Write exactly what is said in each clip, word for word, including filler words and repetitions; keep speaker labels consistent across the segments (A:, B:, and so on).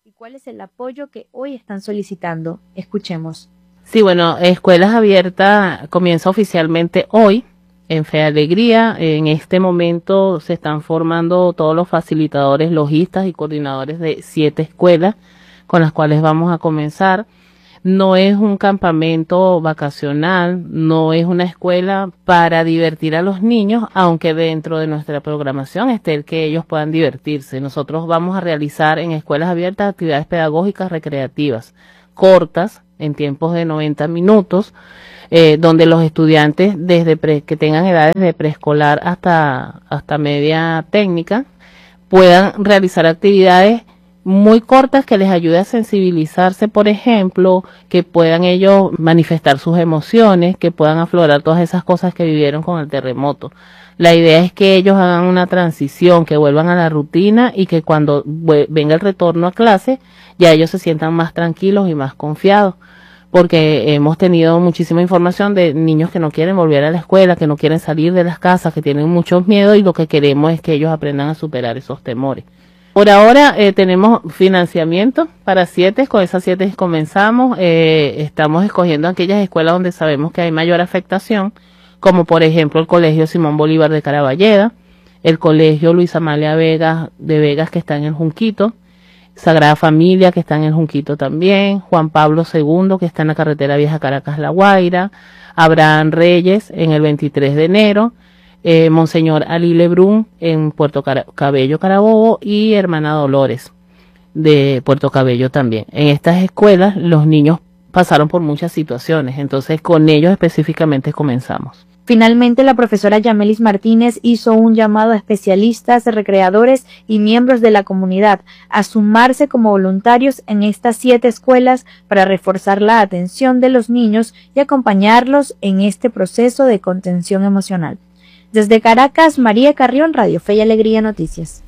A: y cuál es el apoyo que hoy están solicitando. Escuchemos.
B: Sí, bueno, Escuelas Abiertas comienza oficialmente hoy en Fe y Alegría. En este momento se están formando todos los facilitadores, logistas y coordinadores de siete escuelas con las cuales vamos a comenzar. No es un campamento vacacional, no es una escuela para divertir a los niños, aunque dentro de nuestra programación esté el que ellos puedan divertirse. Nosotros vamos a realizar en Escuelas Abiertas actividades pedagógicas recreativas, cortas, en tiempos de noventa minutos, eh, donde los estudiantes desde pre, que tengan edades de preescolar hasta, hasta media técnica puedan realizar actividades muy cortas que les ayude a sensibilizarse, por ejemplo, que puedan ellos manifestar sus emociones, que puedan aflorar todas esas cosas que vivieron con el terremoto. La idea es que ellos hagan una transición, que vuelvan a la rutina y que cuando venga el retorno a clase ya ellos se sientan más tranquilos y más confiados, porque hemos tenido muchísima información de niños que no quieren volver a la escuela, que no quieren salir de las casas, que tienen muchos miedos y lo que queremos es que ellos aprendan a superar esos temores. Por ahora eh, tenemos financiamiento para siete, con esas siete comenzamos, eh, estamos escogiendo aquellas escuelas donde sabemos que hay mayor afectación, como por ejemplo el Colegio Simón Bolívar de Caraballeda, el Colegio Luis Amalia Vegas de Vegas que está en el Junquito, Sagrada Familia que está en el Junquito también, Juan Pablo segundo que está en la carretera Vieja Caracas-La Guaira, Abraham Reyes en el veintitrés de enero, Eh, Monseñor Ali Lebrun en Puerto Car Cabello, Carabobo, y Hermana Dolores de Puerto Cabello también. En estas escuelas los niños pasaron por muchas situaciones, entonces con ellos específicamente comenzamos.
A: Finalmente, la profesora Yamelis Martínez hizo un llamado a especialistas, recreadores y miembros de la comunidad a sumarse como voluntarios en estas siete escuelas para reforzar la atención de los niños y acompañarlos en este proceso de contención emocional. Desde Caracas, María Carrión, Radio Fe y Alegría Noticias.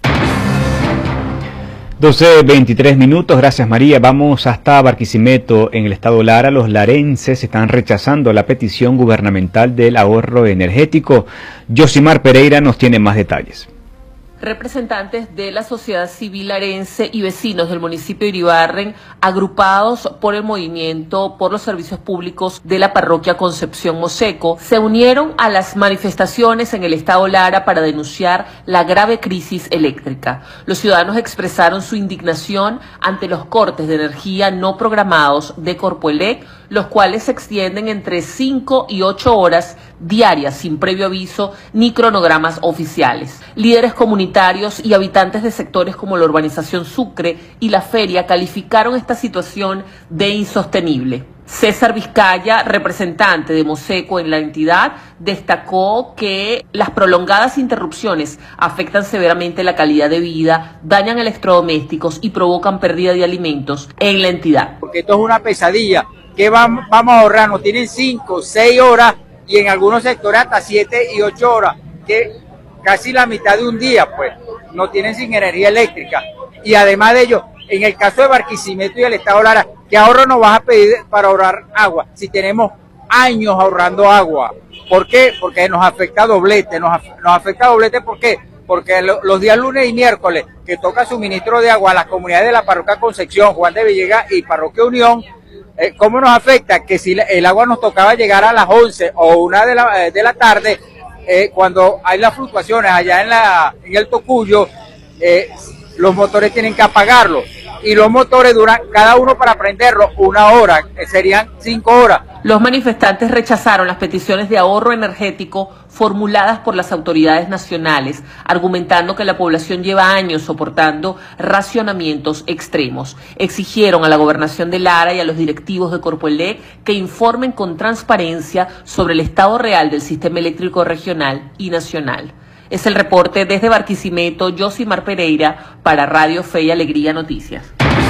C: doce veintitrés minutos, gracias María. Vamos hasta Barquisimeto, en el estado Lara. Los larenses están rechazando la petición gubernamental del ahorro energético. Yosimar Pereira nos tiene más detalles.
D: Representantes de la sociedad civil larense y vecinos del municipio de Iribarren, agrupados por el movimiento por los servicios públicos de la parroquia Concepción Moseco, se unieron a las manifestaciones en el estado Lara para denunciar la grave crisis eléctrica. Los ciudadanos expresaron su indignación ante los cortes de energía no programados de Corpoelec, los cuales se extienden entre cinco y ocho horas diarias sin previo aviso ni cronogramas oficiales. Líderes comunitarios y habitantes de sectores como la urbanización Sucre y la feria calificaron esta situación de insostenible. César Vizcaya, representante de Moseco en la entidad, destacó que las prolongadas interrupciones afectan severamente la calidad de vida, dañan electrodomésticos y provocan pérdida de alimentos en la entidad.
E: Porque esto es una pesadilla. ¿Qué vamos, vamos a ahorrar? Nos tienen cinco, seis horas y en algunos sectores hasta siete y ocho horas, que casi la mitad de un día, pues, no tienen sin energía eléctrica. Y además de ello, en el caso de Barquisimeto y el estado Lara, ¿qué ahorro nos vas a pedir para ahorrar agua? Si tenemos años ahorrando agua. ¿Por qué? Porque nos afecta doblete. Nos, nos afecta doblete, ¿por qué? Porque lo, los días lunes y miércoles, que toca suministro de agua a las comunidades de la parroquia Concepción, Juan de Villegas y parroquia Unión, Eh, ¿cómo nos afecta? Que si el agua nos tocaba llegar a las once o una de la, de la tarde, eh, cuando hay las fluctuaciones allá en, la, en el Tocuyo, eh, los motores tienen que apagarlo. Y los motores duran, cada uno para prenderlo, una hora, eh, serían cinco horas.
D: Los manifestantes rechazaron las peticiones de ahorro energético formuladas por las autoridades nacionales, argumentando que la población lleva años soportando racionamientos extremos. Exigieron a la gobernación de Lara y a los directivos de Corpoelec que informen con transparencia sobre el estado real del sistema eléctrico regional y nacional. Es el reporte desde Barquisimeto, Yosimar Pereira, para Radio Fe y Alegría Noticias.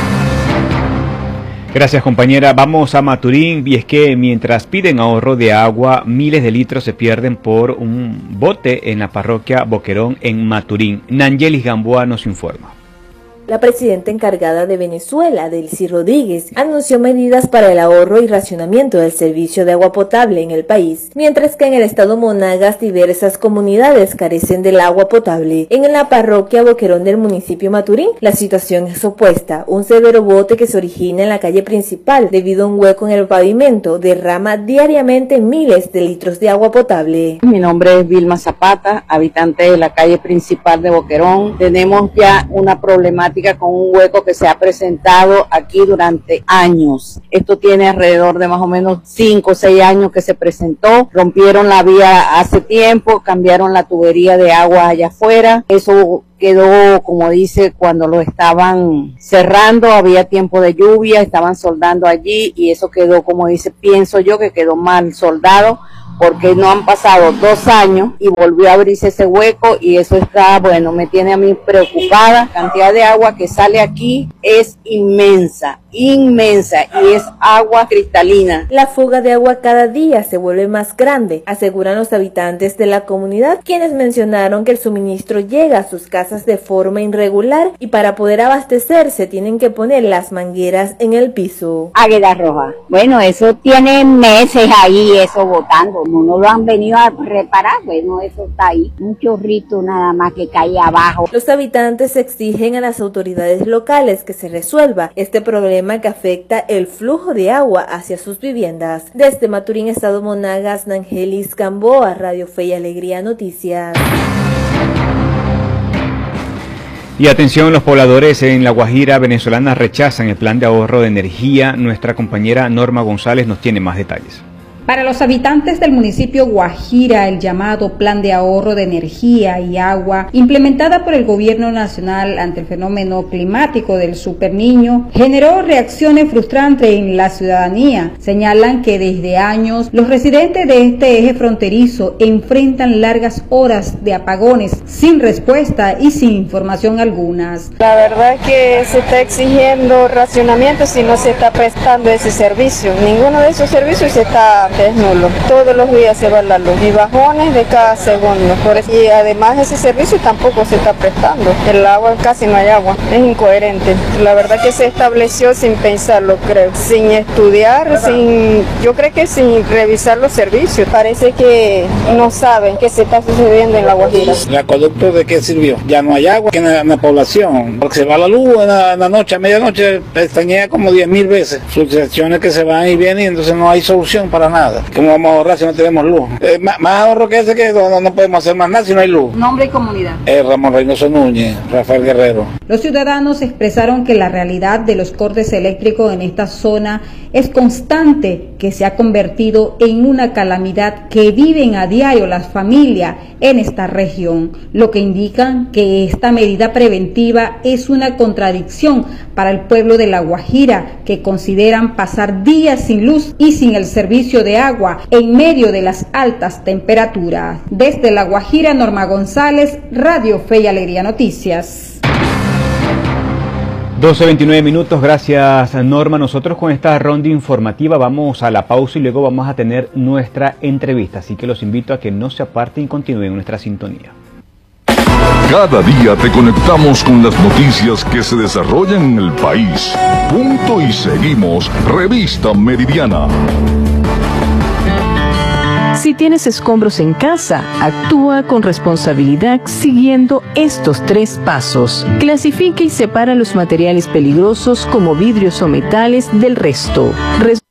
C: Gracias, compañera. Vamos a Maturín, y es que mientras piden ahorro de agua, miles de litros se pierden por un bote en la parroquia Boquerón en Maturín. Nangelis Gamboa nos informa.
F: La presidenta encargada de Venezuela, Delcy Rodríguez, anunció medidas para el ahorro y racionamiento del servicio de agua potable en el país, mientras que en el estado Monagas diversas comunidades carecen del agua potable. En la parroquia Boquerón del municipio Maturín, la situación es opuesta. Un severo bote que se origina en la calle principal debido a un hueco en el pavimento derrama diariamente miles de litros de agua potable.
G: Mi nombre es Vilma Zapata, habitante de la calle principal de Boquerón. Tenemos ya una problemática con un hueco que se ha presentado aquí durante años. Esto tiene alrededor de más o menos cinco o seis años que se presentó. Rompieron la vía hace tiempo, cambiaron la tubería de agua allá afuera. Eso quedó, como dice, cuando lo estaban cerrando, había tiempo de lluvia, estaban soldando allí y eso quedó, como dice, pienso yo que quedó mal soldado, porque no han pasado dos años y volvió a abrirse ese hueco y eso está, bueno, me tiene a mí preocupada. La cantidad de agua que sale aquí es inmensa, inmensa y es agua cristalina.
F: La fuga de agua cada día se vuelve más grande, aseguran los habitantes de la comunidad, quienes mencionaron que el suministro llega a sus casas de forma irregular y para poder abastecerse tienen que poner las mangueras en el piso.
H: Águila Roja, bueno, eso tiene meses ahí, eso botando. No lo han venido a reparar, bueno, eso está ahí, un chorrito nada más que cae abajo.
F: Los habitantes exigen a las autoridades locales que se resuelva este problema que afecta el flujo de agua hacia sus viviendas. Desde Maturín, estado Monagas, Nangelis Gamboa, Radio Fe y Alegría Noticias.
C: Y atención, los pobladores en La Guajira venezolana rechazan el plan de ahorro de energía. Nuestra compañera Norma González nos tiene más detalles.
I: Para los habitantes del municipio Guajira, el llamado Plan de Ahorro de Energía y Agua, implementada por el Gobierno Nacional ante el fenómeno climático del Superniño, generó reacciones frustrantes en la ciudadanía. Señalan que desde años los residentes de este eje fronterizo enfrentan largas horas de apagones sin respuesta y sin información algunas.
J: La verdad es que se está exigiendo racionamiento si no se está prestando ese servicio. Ninguno de esos servicios se está es nulo. Todos los días se va la luz y bajones de cada segundo. Por eso, y además ese servicio tampoco se está prestando. El agua, casi no hay agua. Es incoherente. La verdad que se estableció sin pensarlo, creo. Sin estudiar, sin, yo creo que sin revisar los servicios. Parece que no saben qué se está sucediendo en La Guajira.
K: ¿El acueducto de qué sirvió? Ya no hay agua en la, en la población. Porque se va la luz en la, en la noche, a medianoche, pestañea como diez mil veces. Fluctuaciones que se van y vienen y entonces no hay solución para nada. ¿Cómo vamos a ahorrar si no tenemos luz? Eh, más, más ahorro que ese que no, no podemos hacer más nada si no hay luz.
I: Nombre y comunidad.
K: Eh, Ramón Reynoso Núñez, Rafael Guerrero.
I: Los ciudadanos expresaron que la realidad de los cortes eléctricos en esta zona es constante, que se ha convertido en una calamidad que viven a diario las familias en esta región, lo que indican que esta medida preventiva es una contradicción para el pueblo de La Guajira, que consideran pasar días sin luz y sin el servicio de agua en medio de las altas temperaturas. Desde La Guajira, Norma González, Radio Fe y Alegría Noticias.
C: doce veintinueve minutos, gracias Norma. Nosotros con esta ronda informativa vamos a la pausa y luego vamos a tener nuestra entrevista, así que los invito a que no se aparten y continúen nuestra sintonía.
L: Cada día te conectamos con las noticias que se desarrollan en el país. Punto y seguimos, Revista Meridiana.
M: Si tienes escombros en casa, actúa con responsabilidad siguiendo estos tres pasos. Clasifica y separa los materiales peligrosos como vidrios o metales del resto. Res-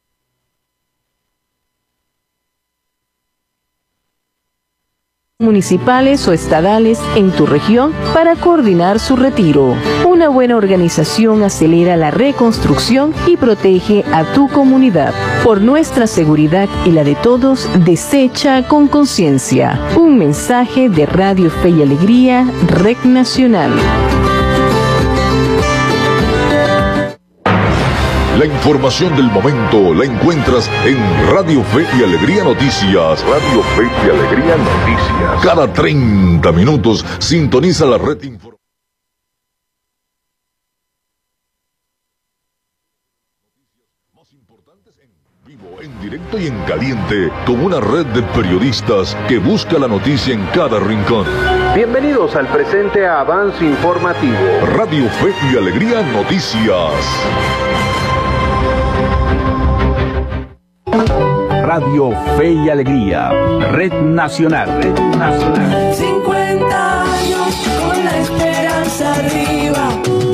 M: municipales o estadales en tu región para coordinar su retiro. Una buena organización acelera la reconstrucción y protege a tu comunidad. Por nuestra seguridad y la de todos, desecha con conciencia. Un mensaje de Radio Fe y Alegría, Red Nacional.
L: La información del momento la encuentras en Radio Fe y Alegría Noticias. Radio Fe y Alegría Noticias. Cada treinta minutos sintoniza la red informativa. En directo y en caliente, con una red de periodistas que busca la noticia en cada rincón.
N: Bienvenidos al presente avance informativo.
L: Radio Fe y Alegría Noticias.
O: Radio Fe y Alegría, Red Nacional. Red Nacional.
P: cincuenta años con la esperanza arriba.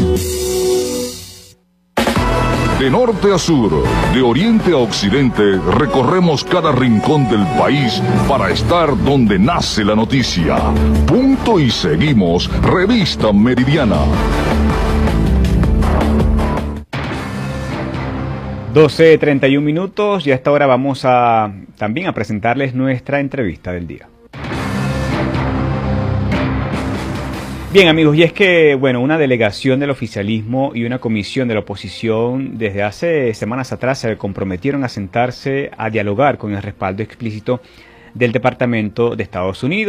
L: De norte a sur, de oriente a occidente, recorremos cada rincón del país para estar donde nace la noticia. Punto y seguimos, Revista Meridiana.
C: doce treinta y un minutos y a esta hora vamos a también a presentarles nuestra entrevista del día. Bien, amigos, y es que, bueno, una delegación del oficialismo y una comisión de la oposición desde hace semanas atrás se comprometieron a sentarse a dialogar con el respaldo explícito del Departamento de Estados Unidos.